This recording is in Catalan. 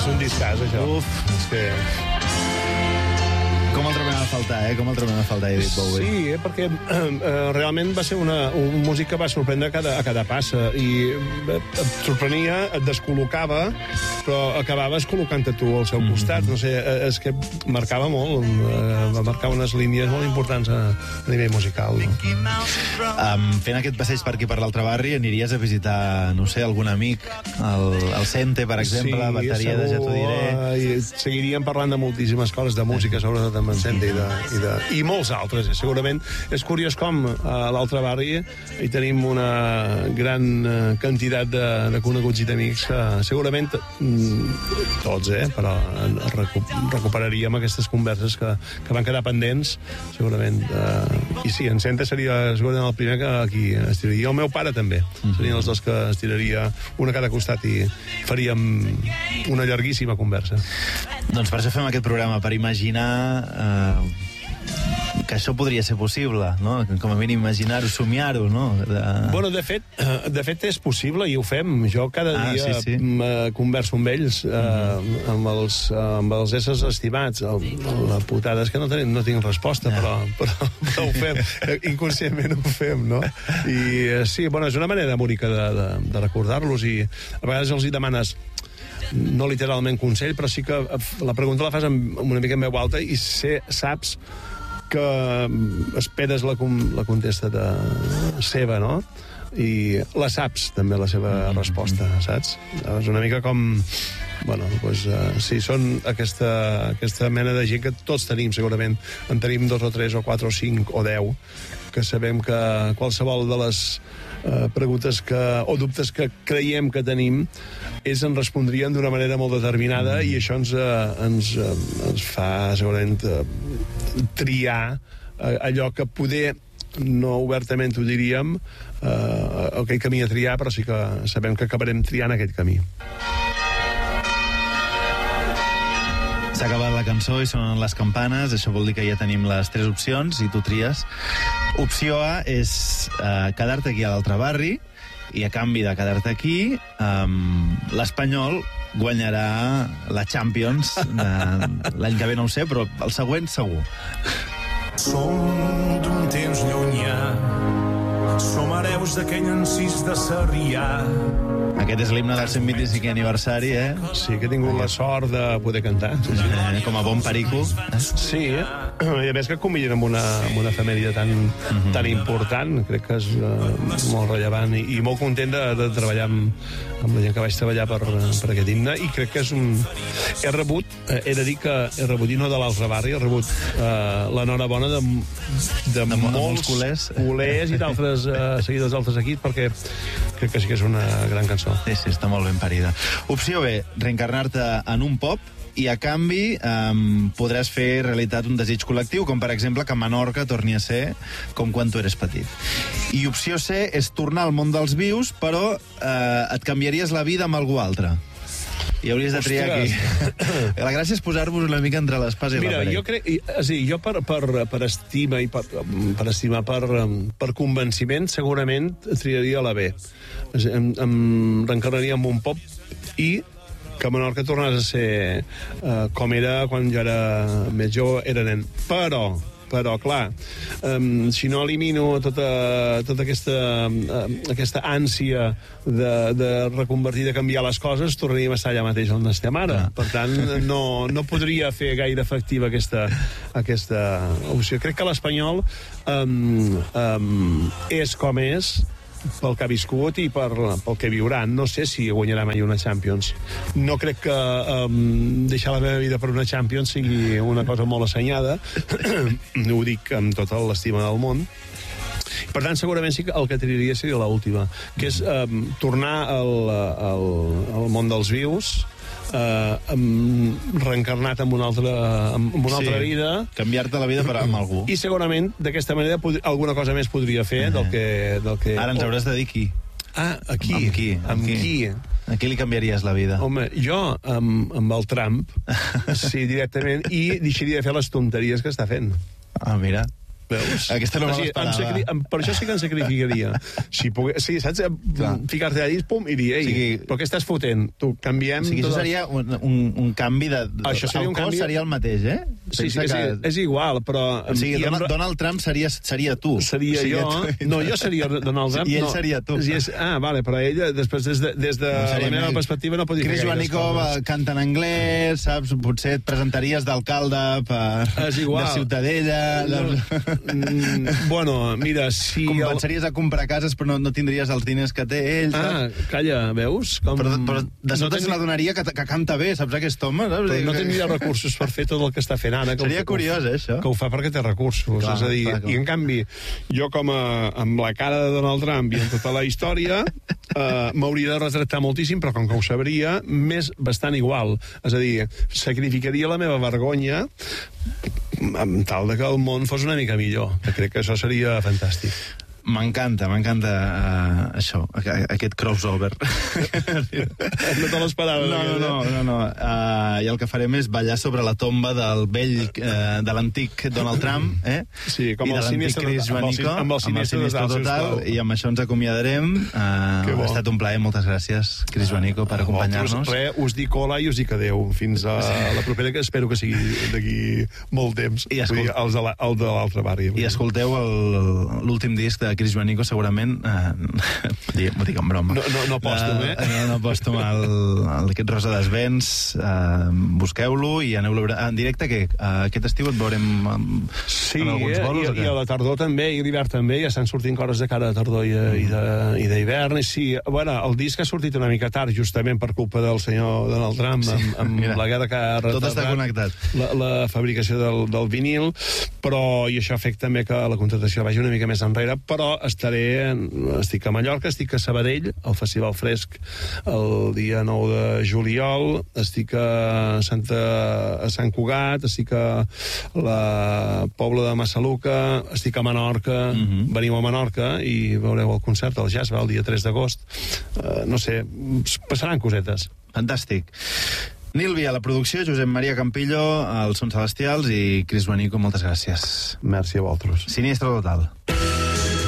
És un discàs, això. Uf. És que... Com el trobem a faltar, Com el trobem a faltar, David Bowie. Sí, perquè realment va ser un músic que va sorprendre a cada passa i et sorprenia, et descol·locava, però acabaves col·locant-te tu al seu costat. No sé, és que marcava molt, va marcar unes línies molt importants a nivell musical. No? Fent aquest passeig per aquí per l'altre barri, aniries a visitar, no sé, algun amic, el Cente, per exemple, sí, Bateria de Ja t'ho diré. I seguiríem parlant de moltíssimes coses de música, sobretot amb en Cente i molts altres. Segurament és curiós com a l'altre barri hi tenim una gran quantitat de coneguts i d'amics que segurament tots, però recuperaríem aquestes converses que van quedar pendents, segurament. I sí, en Cente seria segurament el primer que aquí es tiraria. El meu pare també. Serien els dos que es tiraria un a cada costat i faríem una llarguíssima conversa. Doncs per això fem aquest programa, per imaginar que això podria ser possible, no? Com a mínim imaginar-ho, somiar-ho, no? Bueno, de fet és possible i ho fem. Jo cada dia sí. Converso amb ells, amb els éssers estimats. La putada és que no tinc resposta, però ho fem. Inconscientment ho fem, no? I sí, bueno, és una manera bonica de recordar-los i a vegades els hi demanes no literalment consell, però sí que la pregunta la fas amb una mica en veu alta i saps que esperes la contesta seva, no? I la saps, també, la seva resposta, saps? És una mica com... Bueno, doncs, sí, són aquesta mena de gent que tots tenim, segurament. En tenim 2 o 3 o 4 o 5 o 10, que sabem que qualsevol de les preguntes o dubtes que creiem que tenim ens respondrien d'una manera molt determinada i això ens fa segurament triar allò que poder no obertament ho diríem aquell camí a triar, però sí que sabem que acabarem triant aquest camí. S'ha acabat la cançó i sonen les campanes, això vol dir que ja tenim les 3 opcions i tu tries. Opció A és quedar-te aquí a l'altre barri i a canvi de quedar-te aquí l'Espanyol guanyarà la Champions l'any que ve, no ho sé, però el següent segur. Som d'un temps llunyà, som hereus d'aquell encís de Sarrià. Aquest és l'himne del 125è aniversari, Sí, que he tingut la sort de poder cantar. Com a bon perico. Sí, i a més que combinen amb una efemèride tan important, crec que és molt rellevant i molt content de treballar amb la gent que vaig treballar per aquest himne, i crec que és he rebut, he de dir que he rebut, i no de l'altre barri, he rebut l'enhorabona de molts culers i d'altres seguidors d'altres equips, perquè crec que sí que és una gran cançó. Sí, està molt ben parida. Opció B, reencarnar-te en un pop i a canvi podràs fer realitat un desig col·lectiu, com per exemple que Menorca torni a ser com quan tu eres petit. I opció C és tornar al món dels vius, però et canviaries la vida amb algú altre. I hauries de triar aquí. La gràcia és posar-vos una mica entre l'espasa i la paret. Mira, jo crec... Jo per estima i per convenciment segurament triaria la B. Em reencarnaria en un pop i que Menorca tornés a ser com era quan jo era més jove, era nen. Però clar, si no elimino tota aquesta ànsia de reconvertir, de canviar les coses, tornaríem a estar allà mateix on estem ara. Per tant, no podria fer gaire efectiva aquesta opció. Crec que l'Espanyol és com és, pel que ha viscut i pel que viurà. No sé si guanyarà mai una Champions. No crec que deixar la meva vida per una Champions sigui una cosa molt assenyada. Ho dic amb tota l'estima del món. Per tant, segurament sí que el que triaria seria l'última, que és tornar al món dels vius, reencarnat en una altra vida, canviar-te la vida per amb algú, i segurament d'aquesta manera alguna cosa més podria fer del que... Ara ens hauràs de dir qui. A qui? Amb qui? A qui li canviaries la vida? Home, jo amb el Trump, sí, directament, i deixaria de fer les tonteries que està fent. Mira. Veus? Aquesta no me l'esperava. Per això sí que em sacrificaria. Si sí, saps? Ficar-te a dins, pum, i dir, ei, però què estàs fotent? Tu, canviem... O sigui, això seria un canvi de... Això seria un canvi... seria el mateix, eh? Sí, és igual, però... O sigui, Donald Trump seria tu. Seria jo... No, jo seria Donald Trump. I ell seria tu. Vale, però ella, després, des de la meva perspectiva, no podia fer gaires coses. Chris Juanico canta en anglès, saps? Potser et presentaries d'alcalde de Ciutadella... Bueno, mira, si... Començaries a comprar cases, però no tindries els diners que té ell, saps? Calla, veus? Però de sobte se n'adonaria que canta bé, saps, aquest home? Però no tindria recursos per fer tot el que està fent ara. Seria curiós, això. Que ho fa perquè té recursos. És a dir, i en canvi, jo amb la cara de Donald Trump i amb tota la història, m'hauria de retractar moltíssim, però com que ho sabria, m'és bastant igual. És a dir, sacrificaria la meva vergonya amb tal de que el món fos una mica millor. Crec que això seria fantàstic. M'encanta això, aquest crossover. No te l'esperava. No. I el que farem és ballar sobre la tomba de l'antic Donald Trump, sí, com i de l'antic Chris Juanico, amb el sinistre total, i amb això ens acomiadarem. Ha estat un plaer, moltes gràcies, Chris Juanico, per acompanyar-nos. Us dic hola i us dic adeu. Fins a la propera, que espero que sigui d'aquí molt temps. El de l'altre barri. I escolteu l'últim disc de Chris Juanico, segurament, m'ho dic en broma. No pòstum, No pòstum, aquest Rosa dels Vents, busqueu-lo i aneu-lo en directe, que aquest estiu et veurem en alguns bolos. Sí, i a la tardor també, i l'hivern també, ja estan sortint coses de cara a tardor i d'hivern, i sí, bueno, el disc ha sortit una mica tard, justament per culpa del senyor Donald Trump, amb la guerra que ha retardat. Tot està connectat. La fabricació del vinil, però i això ha fet també que la contractació vagi una mica més enrere, però estic a Mallorca, estic a Sabadell, al Festival Fresc el dia 9 de juliol, estic a Sant Cugat, estic a la Pobla de Massaluca, estic a Menorca, veniu a Menorca i veureu el concert del Jazz, el dia 3 d'agost. No sé, passaran cosetes. Fantàstic. Nílvia, a la producció, Josep Maria Campillo, als Sons Celestials, i Chris Juanico, moltes gràcies. Merci a vosaltres. Sinistre total.